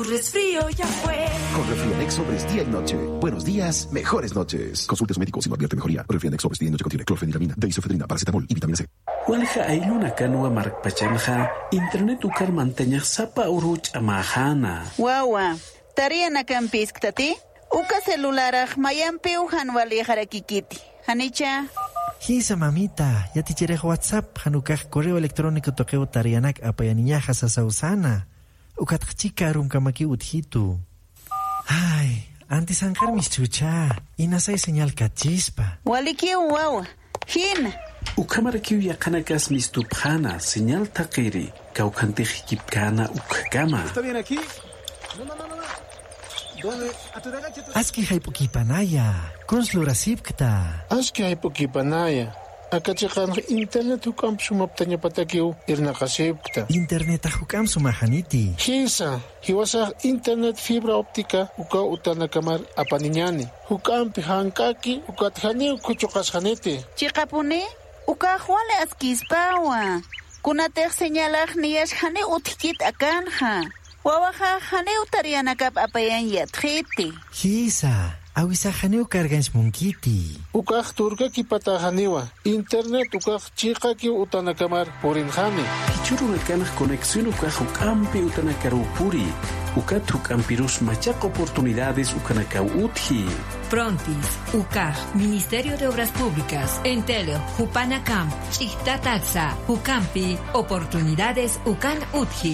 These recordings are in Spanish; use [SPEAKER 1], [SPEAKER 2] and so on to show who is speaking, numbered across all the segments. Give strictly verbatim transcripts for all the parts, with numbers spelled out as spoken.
[SPEAKER 1] Resfrío ya fue.
[SPEAKER 2] Con Refrianex Sobres día y noche. Buenos días, mejores noches. Consulte a su médico si no advierte mejoría. Refrianex Sobres día y noche contiene clorfeniramina, deisofedrina, paracetamol y vitamina C.
[SPEAKER 3] Walja ayluna kanwa markpachanja internet ukar manteña sapa uruch amahana.
[SPEAKER 4] Wawa, tariana kampiskati. Uka celularaj mayampi ujan wali harakikiti. Hanicha.
[SPEAKER 5] Hisa mamita, ya te quiere WhatsApp, hanukaj correo electrónico toqueo tarianak apayaniñaja sasausana. Ukatchika rumkamaki uthitu. Ay, antes ancar mis chucha. Inasay señal cachispa.
[SPEAKER 4] Walikiu wawa. Hin.
[SPEAKER 3] Ukamarakiu yakanakas mis tupjana, señal takiri. Kaukantej kipkana ukgama.
[SPEAKER 6] ¿Está bien aquí? No, no, no, no. ¿Dónde?
[SPEAKER 5] Aski haypokipanaya. Konslurasipkta.
[SPEAKER 7] Aski haypokipanaya. Akachikan internet hukam sumaptanya patakiu irnakasipkta.
[SPEAKER 5] Internet hukam sumahaniti.
[SPEAKER 7] Hisa, hiwasa internet fibra óptica uka utanakamar apaniñani. Hukam pihankaki ukatjani ukuchokasjanete.
[SPEAKER 4] Chikapune, uka huale askispawa. Kunatej señalaj niyash hane utkit akanja. Wawaja hane utarianakap apayan yatjiti.
[SPEAKER 5] Hisa. Awisa haneu kargans munkiti.
[SPEAKER 7] Ukaj turka ki patajaniwa. Internet ukaj chiqa ki utanakamar purinjani.
[SPEAKER 3] Kichuru mekanas conexión ukaj ukampi utanakaru puri. Ukat ukampirus machak oportunidades ukanakau utji.
[SPEAKER 1] Prontis, Ukaj, Ministerio de Obras Públicas, Entelio, Jupanacam, Chichtataxa, Ukampi, Oportunidades Ukan Utji.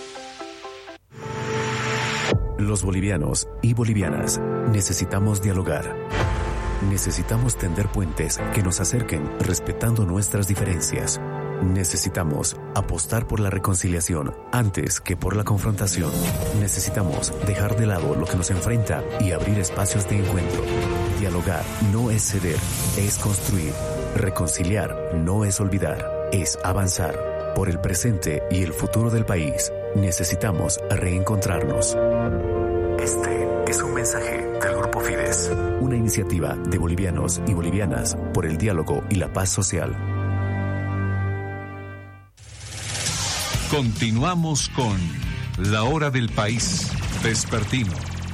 [SPEAKER 8] Los bolivianos y bolivianas necesitamos dialogar. Necesitamos tender puentes que nos acerquen respetando nuestras diferencias. Necesitamos apostar por la reconciliación antes que por la confrontación. Necesitamos dejar de lado lo que nos enfrenta y abrir espacios de encuentro. Dialogar no es ceder, es construir. Reconciliar no es olvidar, es avanzar. Por el presente y el futuro del país, necesitamos reencontrarnos. Este es un mensaje del Grupo Fides, una iniciativa de bolivianos y bolivianas por el diálogo y la paz social.
[SPEAKER 9] Continuamos con La Hora del País, Vespertino.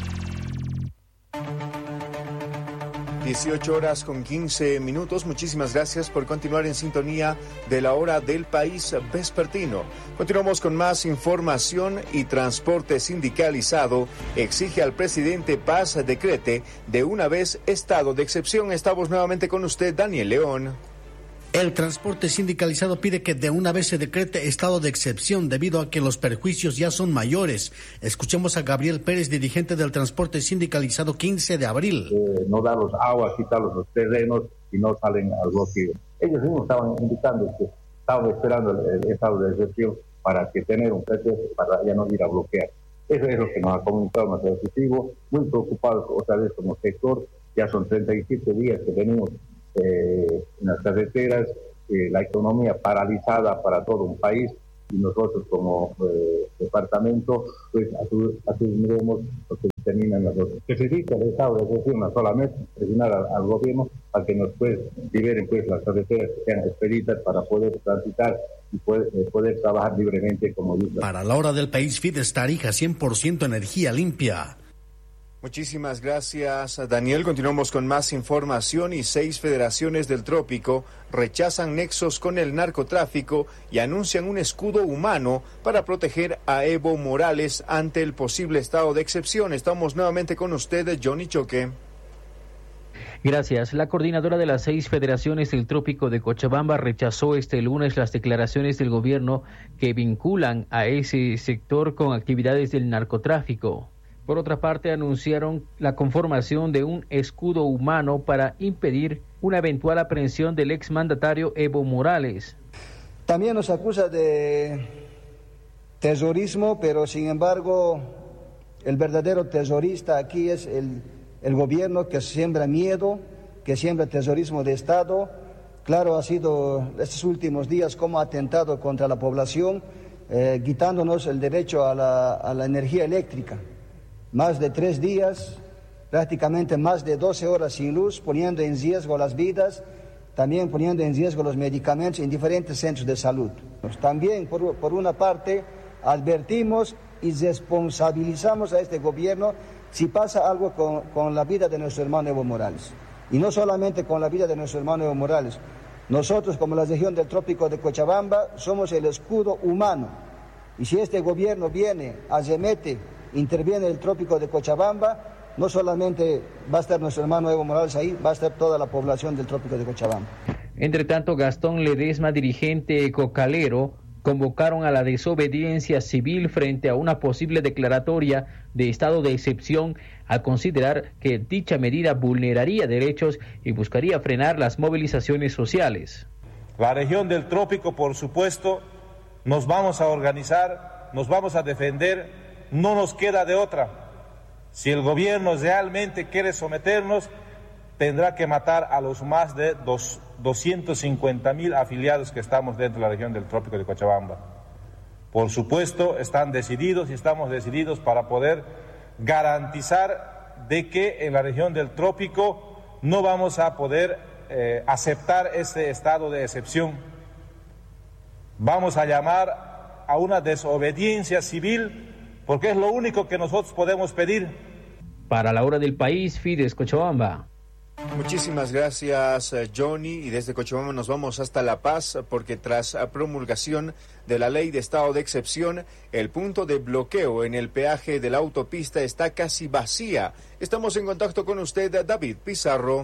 [SPEAKER 10] dieciocho horas con quince minutos. Muchísimas gracias por continuar en sintonía de La Hora del País Vespertino. Continuamos con más información. Y Transporte Sindicalizado exige al presidente Paz decrete de una vez estado de excepción. Estamos nuevamente con usted, Daniel León.
[SPEAKER 11] El transporte sindicalizado pide que de una vez se decrete estado de excepción debido a que los perjuicios ya son mayores. Escuchemos a Gabriel Pérez, dirigente del transporte sindicalizado quince de abril.
[SPEAKER 12] Eh, no dar los aguas, quitarlos los terrenos y no salen al bloqueo. Ellos mismos estaban indicando que estaban esperando el, el estado de excepción para que tener un pretexto para ya no ir a bloquear. Eso es lo que nos ha comunicado nuestro ejecutivo, muy preocupados otra vez como sector. Ya son treinta y siete días que venimos Eh, en las carreteras, eh, la economía paralizada para todo un país, y nosotros como eh, departamento pues asumiremos lo que determinan nosotros. Que se dice el estado de excepción, no solamente presionar al, al gobierno para que nos pues liberen pues las carreteras que sean expeditas para poder transitar y poder, eh, poder trabajar libremente como dice.
[SPEAKER 11] Para La Hora del País, Fides Tarija, cien por ciento energía limpia.
[SPEAKER 10] Muchísimas gracias, Daniel. Continuamos con más información. Y seis federaciones del trópico rechazan nexos con el narcotráfico y anuncian un escudo humano para proteger a Evo Morales ante el posible estado de excepción. Estamos nuevamente con usted, Johnny Choque.
[SPEAKER 13] Gracias. La coordinadora de las seis federaciones del trópico de Cochabamba rechazó este lunes las declaraciones del gobierno que vinculan a ese sector con actividades del narcotráfico. Por otra parte, anunciaron la conformación de un escudo humano para impedir una eventual aprehensión del exmandatario Evo Morales.
[SPEAKER 14] También nos acusa de terrorismo, pero sin embargo el verdadero terrorista aquí es el, el gobierno que siembra miedo, que siembra terrorismo de Estado. Claro, ha sido estos últimos días como ha atentado contra la población, eh, quitándonos el derecho a la, a la energía eléctrica. Más de tres días, prácticamente más de doce horas sin luz, poniendo en riesgo las vidas, también poniendo en riesgo los medicamentos en diferentes centros de salud. También, por, por una parte, advertimos y responsabilizamos a este gobierno si pasa algo con, con la vida de nuestro hermano Evo Morales. Y no solamente con la vida de nuestro hermano Evo Morales. Nosotros, como la región del trópico de Cochabamba, somos el escudo humano. Y si este gobierno viene, arremete, interviene en el trópico de Cochabamba, no solamente va a estar nuestro hermano Evo Morales ahí, va a estar toda la población del trópico de Cochabamba.
[SPEAKER 13] Entre tanto, Gastón Ledesma, dirigente cocalero, convocaron a la desobediencia civil frente a una posible declaratoria de estado de excepción al considerar que dicha medida vulneraría derechos y buscaría frenar las movilizaciones sociales.
[SPEAKER 15] La región del trópico, por supuesto, nos vamos a organizar, nos vamos a defender, no nos queda de otra. Si el gobierno realmente quiere someternos, tendrá que matar a los más de doscientos cincuenta mil afiliados que estamos dentro de la región del trópico de Cochabamba. Por supuesto, están decididos y estamos decididos para poder garantizar de que en la región del trópico no vamos a poder eh, aceptar este estado de excepción. Vamos a llamar a una desobediencia civil porque es lo único que nosotros podemos pedir.
[SPEAKER 13] Para la hora del país, Fides Cochabamba.
[SPEAKER 10] Muchísimas gracias, Johnny, y desde Cochabamba nos vamos hasta La Paz porque tras la promulgación de la ley de estado de excepción, el punto de bloqueo en el peaje de la autopista está casi vacía. Estamos en contacto con usted, David Pizarro.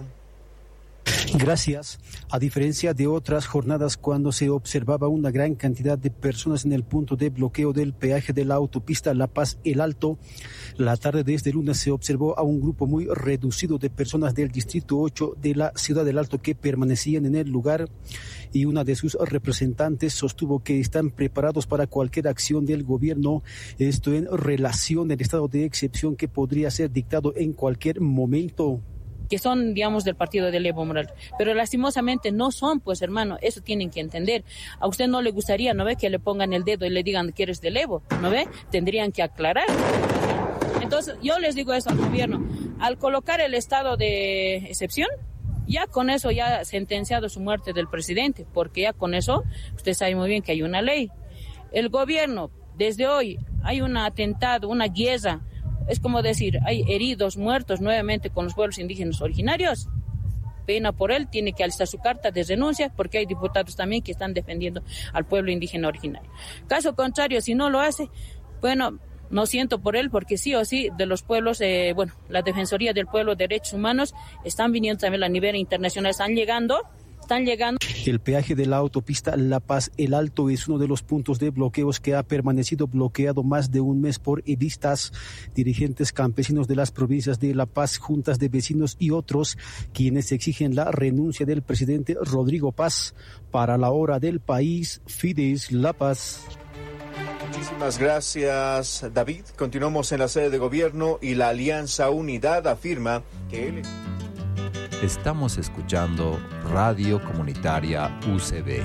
[SPEAKER 16] Gracias. A diferencia de otras jornadas cuando se observaba una gran cantidad de personas en el punto de bloqueo del peaje de la autopista La Paz-El Alto, la tarde de este lunes se observó a un grupo muy reducido de personas del distrito ocho de la ciudad del Alto que permanecían en el lugar, y una de sus representantes sostuvo que están preparados para cualquier acción del gobierno, esto en relación al estado de excepción que podría ser dictado en cualquier momento.
[SPEAKER 17] Que son, digamos, del partido de Evo Morales, pero lastimosamente no son, pues hermano, eso tienen que entender. A usted no le gustaría, ¿no ve?, que le pongan el dedo y le digan que eres del Evo, ¿no ve? Tendrían que aclarar. Entonces, yo les digo eso al gobierno, al colocar el estado de excepción, ya con eso ya ha sentenciado su muerte del presidente, porque ya con eso, usted sabe muy bien que hay una ley. El gobierno, desde hoy, hay un atentado, una guerra. Es como decir, hay heridos, muertos nuevamente con los pueblos indígenas originarios. Pena por él, tiene que alistar su carta de renuncia porque hay diputados también que están defendiendo al pueblo indígena originario. Caso contrario, si no lo hace, bueno, no siento por él porque sí o sí de los pueblos, eh, bueno, la Defensoría del Pueblo, Derechos Humanos, están viniendo también a nivel internacional, están llegando. Están llegando.
[SPEAKER 16] El peaje de la autopista La Paz-El Alto es uno de los puntos de bloqueos que ha permanecido bloqueado más de un mes por edistas, dirigentes campesinos de las provincias de La Paz, juntas de vecinos y otros, quienes exigen la renuncia del presidente Rodrigo Paz. Para la hora del país, Fides La Paz.
[SPEAKER 10] Muchísimas gracias, David. Continuamos en la sede de gobierno y la Alianza Unidad afirma que él...
[SPEAKER 18] Estamos escuchando Radio Comunitaria U C B.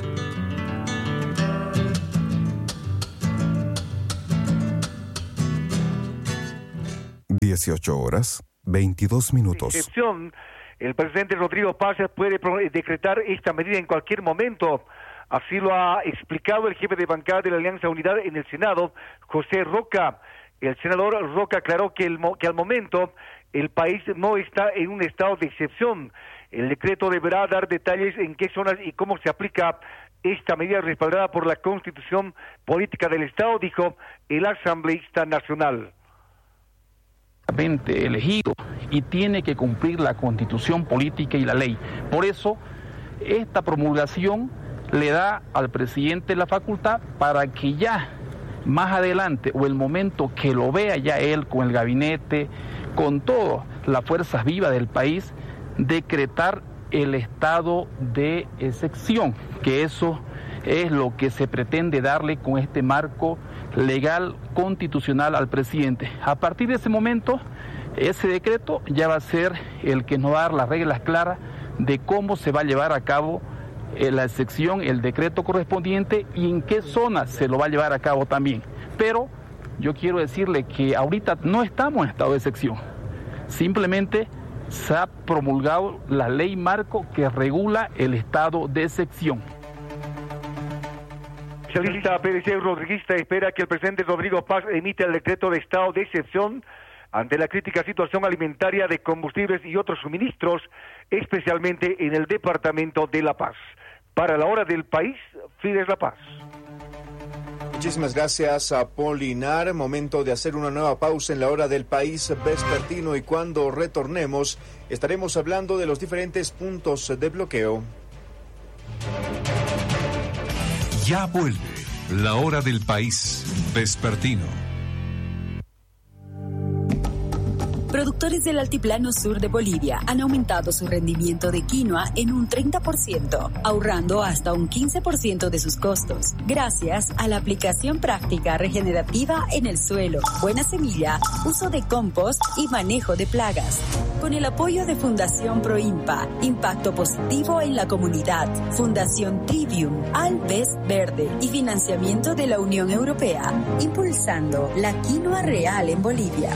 [SPEAKER 19] dieciocho horas, veintidós minutos.
[SPEAKER 20] Excepción, el presidente Rodrigo Paz puede decretar esta medida en cualquier momento. Así lo ha explicado el jefe de bancada de la Alianza Unidad en el Senado, José Roca. El senador Roca aclaró que, el, que al momento el país no está en un estado de excepción. El decreto deberá dar detalles en qué zonas y cómo se aplica esta medida respaldada por la Constitución Política del Estado, dijo el asambleísta nacional.
[SPEAKER 21] Elegido y tiene que cumplir la Constitución Política y la ley. Por eso, esta promulgación le da al presidente la facultad para que ya más adelante o el momento que lo vea ya él con el gabinete, con todas las fuerzas vivas del país, decretar el estado de excepción, que eso es lo que se pretende darle con este marco legal constitucional al presidente. A partir de ese momento, ese decreto ya va a ser el que nos va a dar las reglas claras de cómo se va a llevar a cabo la excepción, el decreto correspondiente y en qué zona se lo va a llevar a cabo también. Pero yo quiero decirle que ahorita no estamos en estado de excepción. Simplemente se ha promulgado la ley marco que regula el estado de excepción.
[SPEAKER 20] Especialista P D C Rodriguista espera que el presidente Rodrigo Paz emita el decreto de estado de excepción ante la crítica situación alimentaria de combustibles y otros suministros, especialmente en el departamento de La Paz. Para la hora del país, Fides La Paz.
[SPEAKER 10] Muchísimas gracias a Polinar. Momento de hacer una nueva pausa en la hora del país vespertino y cuando retornemos estaremos hablando de los diferentes puntos de bloqueo.
[SPEAKER 9] Ya vuelve la hora del país vespertino.
[SPEAKER 2] Productores del altiplano sur de Bolivia han aumentado su rendimiento de quinoa en un treinta por ciento, ahorrando hasta un quince por ciento de sus costos, gracias a la aplicación práctica regenerativa en el suelo, buena semilla, uso de compost y manejo de plagas. Con el apoyo de Fundación Proimpa, Impacto Positivo en la Comunidad, Fundación Trivium, Alpes Verde y financiamiento de la Unión Europea, impulsando la quinoa real en Bolivia.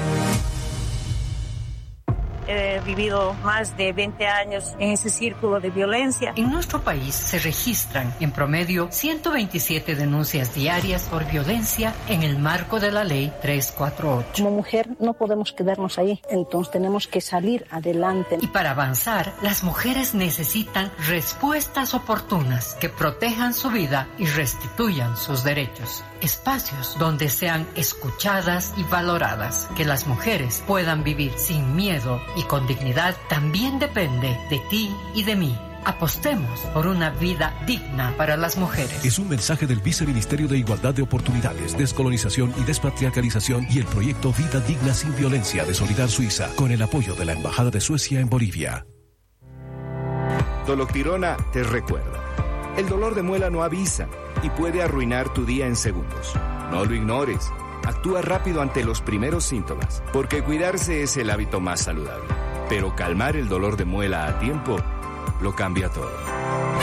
[SPEAKER 22] He vivido más de veinte años en ese círculo de violencia.
[SPEAKER 1] En nuestro país se registran en promedio ciento veintisiete denuncias diarias por violencia en el marco de la ley trescientos cuarenta y ocho.
[SPEAKER 22] Como mujer no podemos quedarnos ahí, entonces tenemos que salir adelante.
[SPEAKER 1] Y para avanzar, las mujeres necesitan respuestas oportunas que protejan su vida y restituyan sus derechos. Espacios donde sean escuchadas y valoradas, que las mujeres puedan vivir sin miedo y con dignidad, también depende de ti y de mí. Apostemos por una vida digna para las mujeres.
[SPEAKER 23] Es un mensaje del Viceministerio de Igualdad de Oportunidades, Descolonización y Despatriarcalización y el proyecto Vida Digna Sin Violencia de Solidar Suiza, con el apoyo de la Embajada de Suecia en Bolivia.
[SPEAKER 24] Doloctirona te recuerda. El dolor de muela no avisa y puede arruinar tu día en segundos. No lo ignores. Actúa rápido ante los primeros síntomas, porque cuidarse es el hábito más saludable. Pero calmar el dolor de muela a tiempo lo cambia todo.